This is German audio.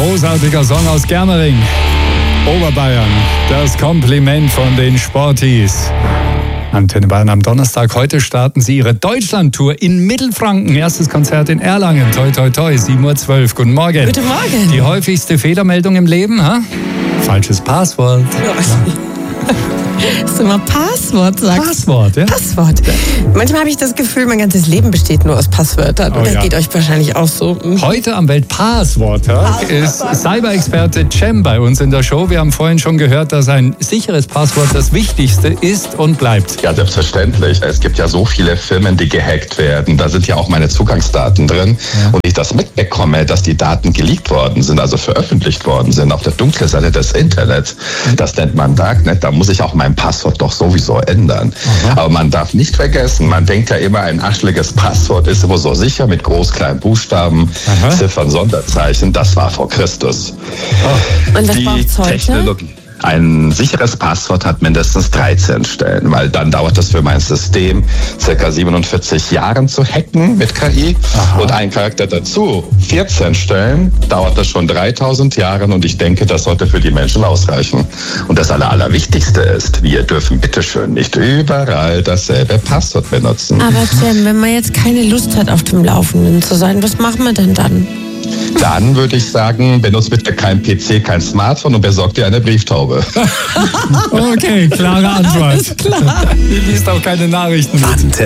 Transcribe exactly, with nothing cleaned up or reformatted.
Großartiger Song aus Germering, Oberbayern. Das Kompliment von den Sportis. Antenne Bayern am Donnerstag. Heute starten sie ihre Deutschlandtour in Mittelfranken. Erstes Konzert in Erlangen. Toi, toi, toi. sieben Uhr zwölf. Guten Morgen. Guten Morgen. Die häufigste Fehlermeldung im Leben, ha? Falsches Passwort. Ja. Das ist immer Passwort, sagst Passwort, ja? Passwort. Manchmal habe ich das Gefühl, mein ganzes Leben besteht nur aus Passwörtern. Oh, Oder ja. geht euch wahrscheinlich auch so? Heute am Weltpassworttag ist Cyber-Experte Cem bei uns in der Show. Wir haben vorhin schon gehört, dass ein sicheres Passwort das Wichtigste ist und bleibt. Ja, selbstverständlich. Es gibt ja so viele Firmen, die gehackt werden. Da sind ja auch meine Zugangsdaten drin. Ja. Und ich das mitbekomme, dass die Daten geleakt worden sind, also veröffentlicht worden sind auf der dunklen Seite des Internets. Das nennt man Darknet. Da muss ich auch mein Passwort doch sowieso ändern. Aha. Aber man darf nicht vergessen, man denkt ja immer, ein ascheliges Passwort ist immer so sicher mit groß, kleinen Buchstaben, Aha. Ziffern, Sonderzeichen. Das war vor Christus. Oh. Und was die braucht's heute? Technologie. Ein sicheres Passwort hat mindestens dreizehn Stellen, weil dann dauert es für mein System circa siebenundvierzig Jahren zu hacken mit K I. Aha. Und ein Charakter dazu, vierzehn Stellen, dauert das schon dreitausend Jahre und ich denke, das sollte für die Menschen ausreichen. Und das Aller, Allerwichtigste ist, wir dürfen bitteschön nicht überall dasselbe Passwort benutzen. Aber Cem, wenn man jetzt keine Lust hat, auf dem Laufenden zu sein, was machen wir denn dann? Dann würde ich sagen, benutzt bitte kein P C, kein Smartphone und besorgt dir eine Brieftaube. Okay, klare Antwort. Alles klar. Die liest auch keine Nachrichten.